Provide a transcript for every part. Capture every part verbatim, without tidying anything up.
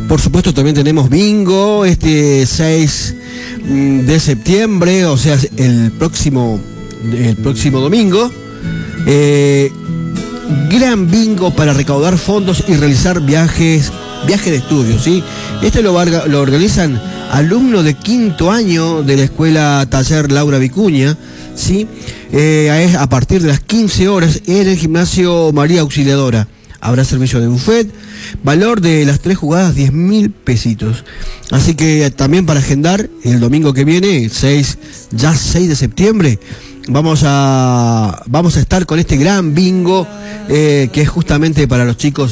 por supuesto también tenemos bingo este seis de septiembre, o sea, el próximo, el próximo domingo. Eh, gran bingo para recaudar fondos y realizar viajes, viajes de estudio, ¿sí? Este lo, lo organizan alumnos de quinto año de la escuela Taller Laura Vicuña, ¿sí? Eh, a partir de las quince horas en el gimnasio María Auxiliadora. Habrá servicio de buffet, valor de las tres jugadas diez mil pesitos. Así que también para agendar el domingo que viene, el seis, ya seis de septiembre, vamos a, vamos a estar con este gran bingo eh, que es justamente para los chicos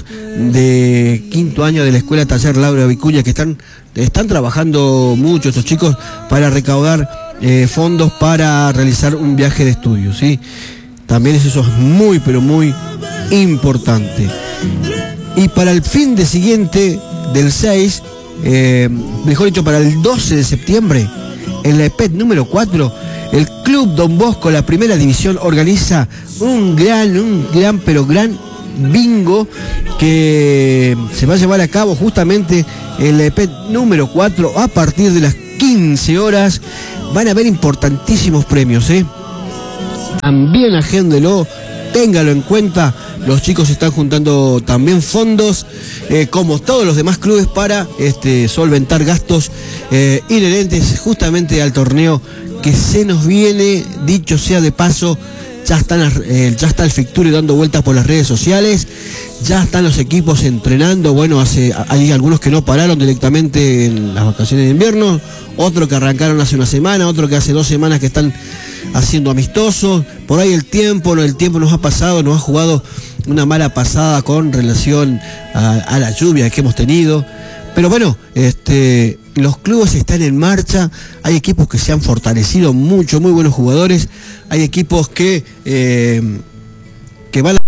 de quinto año de la escuela Taller Laura Vicuña, que están, están trabajando mucho estos chicos para recaudar eh, fondos para realizar un viaje de estudio, ¿sí? También eso es muy, pero muy importante. Y para el fin de siguiente, del seis, eh, mejor dicho, para el doce de septiembre, en la E P E T número cuatro, el Club Don Bosco, la primera división, organiza un gran, un gran, pero gran bingo que se va a llevar a cabo justamente en la E P E T número cuatro a partir de las quince horas. Van a haber importantísimos premios, ¿eh? También agéndelo, téngalo en cuenta. Los chicos están juntando también fondos, eh, como todos los demás clubes, para este, solventar gastos eh, inherentes justamente al torneo que se nos viene. Dicho sea de paso, ya están eh, ya está el fixture dando vueltas por las redes sociales, ya están los equipos entrenando. Bueno, hace hay algunos que no pararon directamente en las vacaciones de invierno, otros que arrancaron hace una semana, otros que hace dos semanas que están haciendo amistosos. Por ahí el tiempo, el tiempo nos ha pasado, nos ha jugado una mala pasada con relación a, a la lluvia que hemos tenido. Pero bueno, este, los clubes están en marcha, hay equipos que se han fortalecido mucho, muy buenos jugadores, hay equipos que, eh, que van a